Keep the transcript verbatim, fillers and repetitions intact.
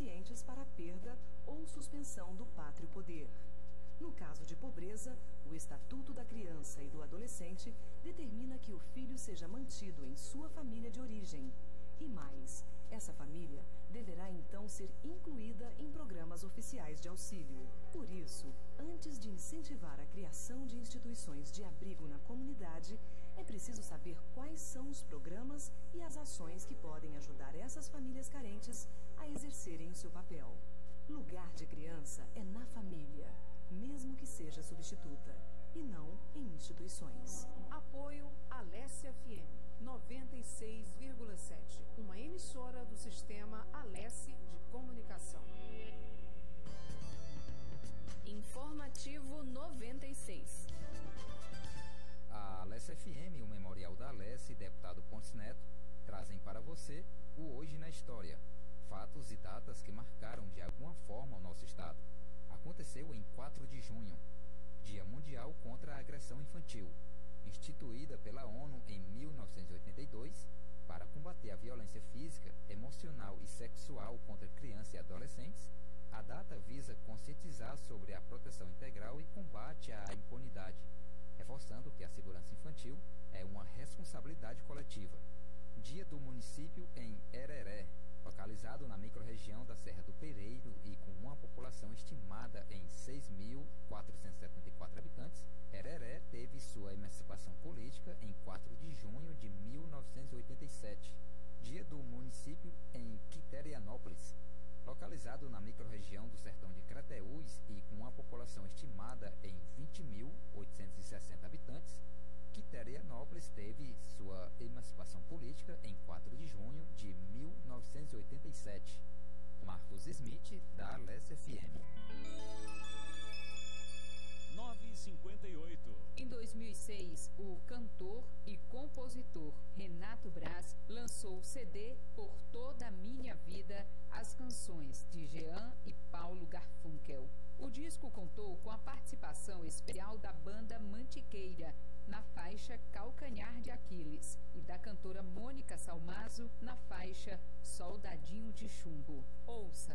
suficientes para a perda ou suspensão do pátrio poder. No caso de pobreza, o Estatuto da Criança e do Adolescente determina que o filho seja mantido em sua família de origem. E mais, essa família deverá então ser incluída em programas oficiais de auxílio. Por isso, antes de incentivar a criação de instituições de abrigo na comunidade, é preciso saber quais são os programas e as ações que podem ajudar essas famílias carentes a exercerem o seu papel. Lugar de criança é na família, mesmo que seja substituta, e não em instituições. Apoio Alesse F M noventa e seis vírgula sete, uma emissora do sistema Alesse de comunicação. Informativo noventa e seis. A Alesse F M, o Memorial da Alesse e Deputado Pontes Neto trazem para você o Hoje na História, fatos e datas que marcaram de alguma forma o nosso estado. Aconteceu em quatro de junho, Dia Mundial contra a Agressão Infantil, instituída pela ONU em mil novecentos e oitenta e dois para combater a violência física, emocional e sexual contra crianças e adolescentes. A data visa conscientizar sobre a proteção integral e combate à impunidade, reforçando que a segurança infantil é uma responsabilidade coletiva. Dia do município em Hereré, localizado na microrregião da Serra do Pereiro e com uma população estimada em seis mil quatrocentos e setenta e quatro habitantes, Hereré teve sua emancipação política em quatro de junho de mil novecentos e oitenta e sete. Dia do município em Quiterianópolis, localizado na microrregião do Sertão de Crateús e com uma população estimada em vinte mil oitocentos e sessenta habitantes, Quiterianópolis teve sua emancipação política em quatro de junho de mil novecentos e oitenta e sete. Marcos Smith, da Alesse F M. nove e cinquenta e oito. Em dois mil e seis, o cantor e compositor Renato Braz lançou o C D Por Toda a Minha Vida, as canções de Jean e Paulo Garfunkel. O disco contou com a participação especial da banda Mantiqueira na faixa Calcanhar de Aquiles e da cantora Mônica Salmazo na faixa Soldadinho de Chumbo. Ouça!